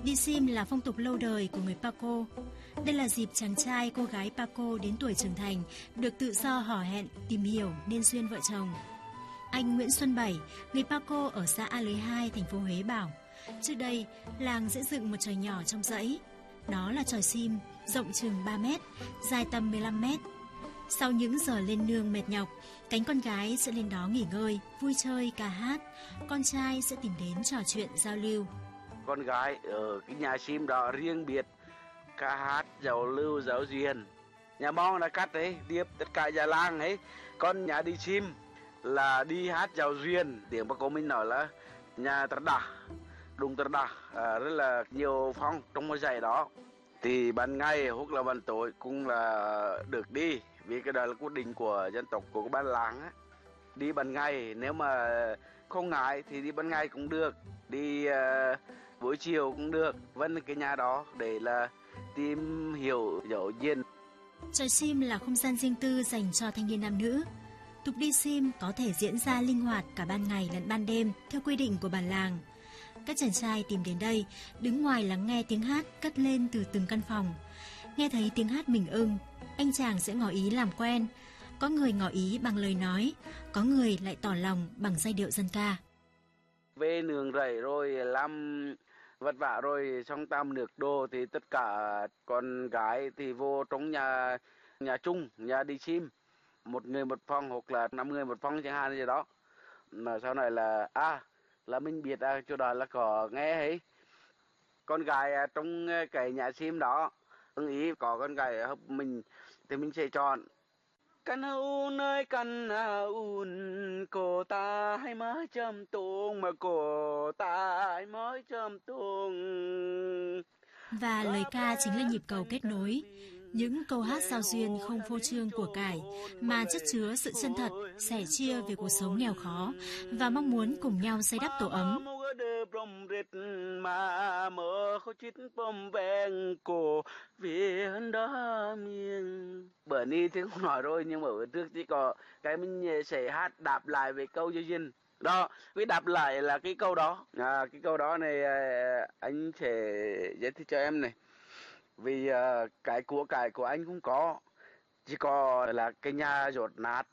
Đi sim là phong tục lâu đời của người Paco. Đây là dịp chàng trai cô gái Paco đến tuổi trưởng thành được tự do hò hẹn, tìm hiểu nên duyên vợ chồng. Anh Nguyễn Xuân Bảy, người Paco ở xã A Lưới 2, thành phố Huế bảo, trước đây làng sẽ dựng một chòi nhỏ trong dãy. Đó là chòi sim, rộng chừng 3 mét, dài tầm 15 mét. Sau những giờ lên nương mệt nhọc, cánh con gái sẽ lên đó nghỉ ngơi, vui chơi, ca hát. Con trai sẽ tìm đến trò chuyện, giao lưu. Con gái ở cái nhà sim đó riêng biệt, ca hát, giao lưu, giáo duyên. Nhà mong là cắt đấy, điệp tất cả nhà làng ấy. Con nhà đi sim là đi hát giao duyên. Tiếng Paco mình nói là nhà trật đà, đùng trật đà, rất là nhiều phong trong một dãy đó. Thì ban ngày hoặc là ban tối cũng là được đi, vì cái đó là quyết định của dân tộc, của ban làng á. Đi ban ngày nếu mà không ngại thì đi ban ngày cũng được, đi buổi chiều cũng được, vẫn cái nhà đó để là tìm hiểu dấu duyên. Chòi sim là không gian riêng tư dành cho thanh niên nam nữ. Tục đi sim có thể diễn ra linh hoạt cả ban ngày lẫn ban đêm theo quy định của bản làng. Các chàng trai tìm đến đây, đứng ngoài lắng nghe tiếng hát cất lên từ từng căn phòng. Nghe thấy tiếng hát mình ưng, anh chàng sẽ ngỏ ý làm quen. Có người ngỏ ý bằng lời nói, có người lại tỏ lòng bằng giai điệu dân ca. Về nương rẫy rồi làm vất vả rồi xong tam nước đồ thì tất cả con gái thì vô trong nhà chung, nhà đi sim, một người một phòng hoặc là 5 người một phòng chẳng hạn gì đó. Mà sau này là mình biết chỗ đó là có nghe ấy. Con gái trong cái nhà sim đó ưng ý có con gái hợp mình thì mình sẽ chọn. Căn hôn ơi căn hôn, cô ta hay mới châm tung mà cô ta hay mới châm tung. Và lời ca chính là nhịp cầu kết nối. Những câu hát giao duyên không phô trương của cải mà chất chứa sự chân thật, sẻ chia về cuộc sống nghèo khó và mong muốn cùng nhau xây đắp tổ ấm. Bữa nay thì không nói rồi, nhưng mà bữa trước chỉ có cái mình sẽ hát đáp lại về câu giao duyên. Đó, cái đáp lại là cái câu đó. Cái câu đó này anh sẽ giải thích cho em này. Vì cái của cải của anh cũng có, chỉ có là cái nhà dột nát.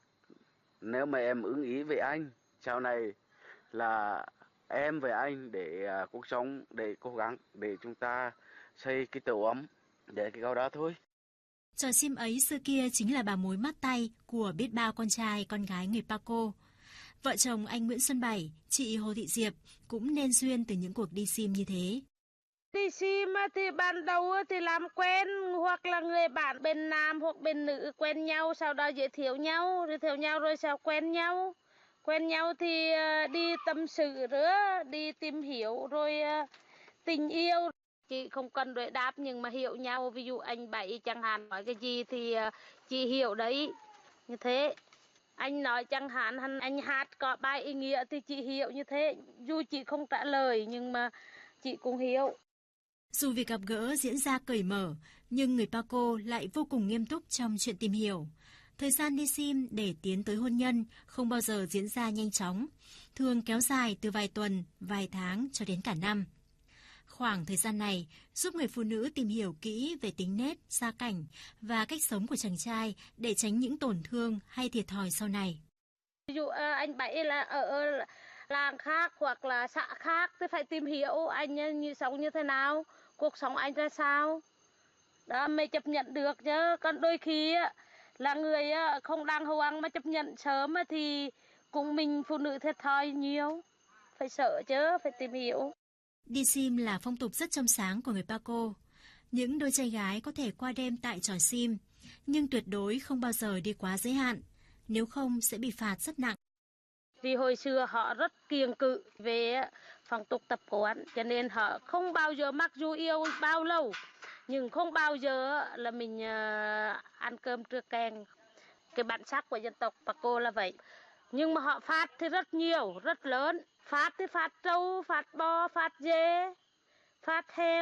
Nếu mà em ưng ý về anh, sau này là em với anh để cuộc sống, để cố gắng, để chúng ta xây cái tổ ấm, để cái câu đó thôi. Trò sim ấy xưa kia chính là bà mối mắt tay của biết bao con trai, con gái người Paco. Vợ chồng anh Nguyễn Xuân Bảy, chị Hồ Thị Diệp cũng nên duyên từ những cuộc đi sim như thế. Đi sim thì ban đầu thì làm quen, hoặc là người bạn bên nam hoặc bên nữ quen nhau, sau đó giới thiệu nhau rồi sau quen nhau. Quen nhau thì đi tâm sự nữa, đi tìm hiểu rồi tình yêu. Chị không cần đối đáp nhưng mà hiểu nhau, ví dụ anh Bảy chẳng hạn nói cái gì thì chị hiểu đấy, như thế. Anh nói chẳng hạn anh hát có bài ý nghĩa thì chị hiểu như thế, dù chị không trả lời nhưng mà chị cũng hiểu. Dù việc gặp gỡ diễn ra cởi mở, nhưng người Paco lại vô cùng nghiêm túc trong chuyện tìm hiểu. Thời gian đi sim để tiến tới hôn nhân không bao giờ diễn ra nhanh chóng, thường kéo dài từ vài tuần, vài tháng cho đến cả năm. Khoảng thời gian này giúp người phụ nữ tìm hiểu kỹ về tính nết, gia cảnh và cách sống của chàng trai để tránh những tổn thương hay thiệt thòi sau này. Ví dụ anh Bảy là ở làng khác hoặc là xã khác thì phải tìm hiểu anh sống như thế nào, cuộc sống anh ra sao. Đó mới chấp nhận được chứ. Còn đôi khi là người không đang hầu ăn mà chấp nhận sớm thì cùng mình phụ nữ thiệt thòi nhiều. Phải sợ chứ, phải tìm hiểu. Đi sim là phong tục rất trong sáng của người Paco. Những đôi trai gái có thể qua đêm tại chòi sim, nhưng tuyệt đối không bao giờ đi quá giới hạn, nếu không sẽ bị phạt rất nặng. Vì hồi xưa họ rất kiêng cự về phong tục tập quán, cho nên họ không bao giờ, mặc dù yêu bao lâu, nhưng không bao giờ là mình ăn cơm trưa kèn. Cái bản sắc của dân tộc Paco là vậy. Nhưng mà họ phạt thì rất nhiều, rất lớn. Phạt thì phạt trâu, phạt bò, phạt dê, phạt heo.